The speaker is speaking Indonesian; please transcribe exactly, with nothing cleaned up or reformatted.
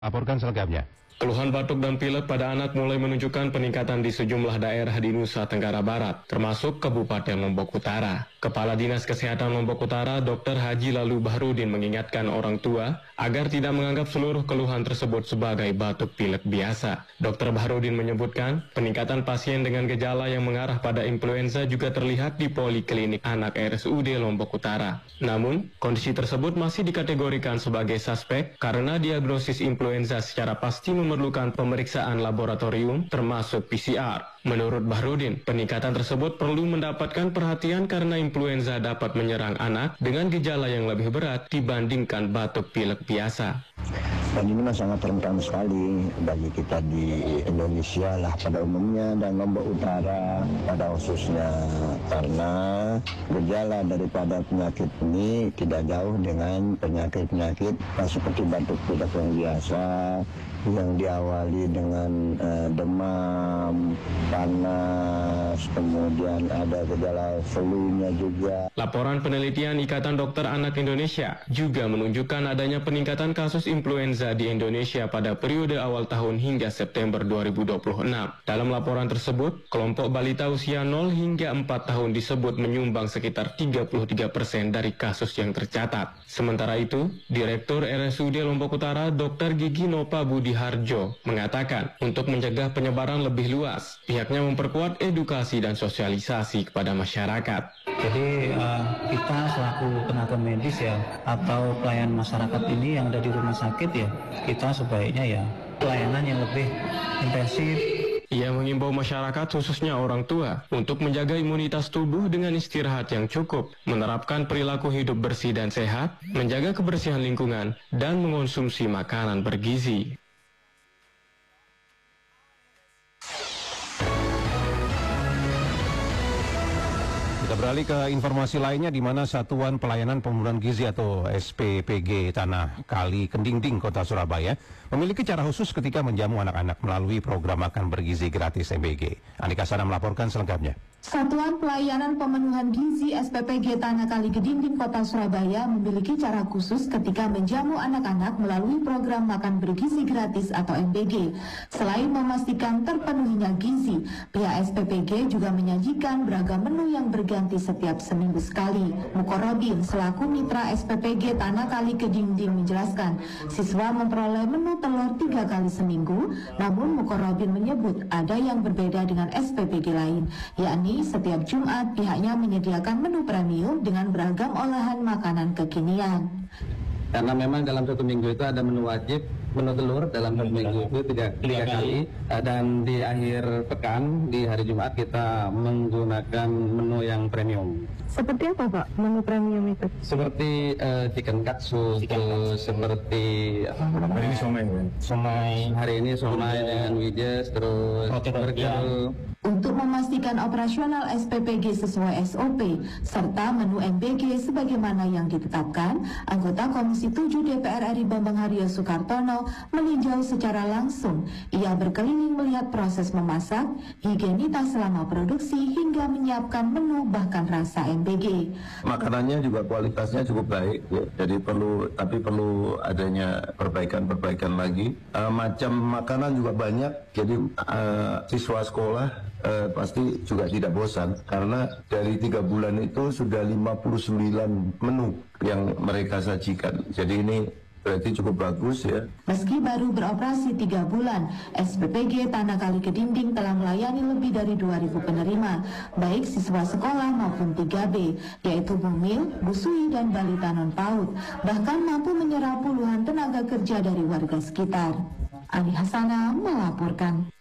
Laporkan selengkapnya. Keluhan batuk dan pilek pada anak mulai menunjukkan peningkatan di sejumlah daerah di Nusa Tenggara Barat, termasuk Kabupaten Lombok Utara. Kepala Dinas Kesehatan Lombok Utara, Dokter Haji Lalu Bahrudin mengingatkan orang tua agar tidak menganggap seluruh keluhan tersebut sebagai batuk pilek biasa. Dokter Bahrudin menyebutkan, peningkatan pasien dengan gejala yang mengarah pada influenza juga terlihat di Poliklinik Anak R S U D Lombok Utara. Namun, kondisi tersebut masih dikategorikan sebagai suspek karena diagnosis influenza secara pasti memerlukan pemeriksaan laboratorium termasuk P C R. Menurut Bahrudin, peningkatan tersebut perlu mendapatkan perhatian karena influenza dapat menyerang anak dengan gejala yang lebih berat dibandingkan batuk pilek biasa. Dan ini memang sangat rentan sekali bagi kita di Indonesia lah pada umumnya dan Lombok Utara pada khususnya, karena gejala daripada penyakit ini tidak jauh dengan penyakit-penyakit seperti batuk pilek yang biasa yang diawali dengan uh, demam, panas, kemudian ada gejala flu-nya juga. Laporan penelitian Ikatan Dokter Anak Indonesia juga menunjukkan adanya peningkatan kasus influenza di Indonesia pada periode awal tahun hingga September dua ribu dua puluh enam. Dalam laporan tersebut, kelompok balita usia nol hingga empat tahun disebut menyumbang sekitar tiga puluh tiga persen dari kasus yang tercatat. Sementara itu, Direktur R S U D Lombok Utara, Dokter Gigi Nopa Budi Harjo mengatakan untuk mencegah penyebaran lebih luas, pihaknya memperkuat edukasi dan sosialisasi kepada masyarakat. Jadi uh, kita selaku tenaga medis ya atau pelayan masyarakat ini yang ada di rumah sakit ya, kita sebaiknya ya pelayanan yang lebih intensif. Ia mengimbau masyarakat khususnya orang tua untuk menjaga imunitas tubuh dengan istirahat yang cukup, menerapkan perilaku hidup bersih dan sehat, menjaga kebersihan lingkungan, dan mengonsumsi makanan bergizi. Kita beralih ke informasi lainnya di mana Satuan Pelayanan Pembunuhan Gizi atau S P P G Tanah Kali Kedingding Kota Surabaya memiliki cara khusus ketika menjamu anak-anak melalui program makan bergizi gratis M B G. Anika Sana melaporkan selengkapnya. Satuan Pelayanan Pemenuhan Gizi S P P G Tanah Kali Kedingding Kota Surabaya memiliki cara khusus ketika menjamu anak-anak melalui program makan bergizi gratis atau M B G. Selain memastikan terpenuhinya gizi, pihak S P P G juga menyajikan beragam menu yang berganti setiap seminggu sekali. Mukorobin selaku mitra S P P G Tanah Kali Kedingding menjelaskan, siswa memperoleh menu telur tiga kali seminggu, namun Mukorobin menyebut ada yang berbeda dengan S P P G lain, yakni setiap Jumat pihaknya menyediakan menu premium dengan beragam olahan makanan kekinian. Karena memang dalam satu minggu itu ada menu wajib, menu telur dalam satu minggu itu tiga, tiga kali, dan di akhir pekan di hari Jumat kita menggunakan menu yang premium. Seperti apa Pak menu premium itu? Seperti uh, chicken katsu, terus seperti apa Hari ini somai, somai. Hari ini somai dengan wijes, terus burger. Untuk memastikan operasional S P P G sesuai S O P serta menu M B G sebagaimana yang ditetapkan, anggota Komisi tujuh D P R R I Bambang Haryo Soekartono meninjau secara langsung. Ia berkeliling melihat proses memasak, higienitas selama produksi hingga menyiapkan menu bahkan rasa M B G. Makanannya juga kualitasnya cukup baik, ya. Jadi perlu, tapi perlu adanya perbaikan-perbaikan lagi. Uh, macam makanan juga banyak, jadi uh, siswa sekolah Uh, pasti juga tidak bosan karena dari tiga bulan itu sudah lima puluh sembilan menu yang mereka sajikan. Jadi ini berarti cukup bagus ya. Meski baru beroperasi tiga bulan, S P P G Tanah Kali Kedingding telah melayani lebih dari dua ribu penerima, baik siswa sekolah maupun tiga B, yaitu bumil, busui, dan balita non-paut. Bahkan mampu menyerap puluhan tenaga kerja dari warga sekitar. Ali Hasana melaporkan.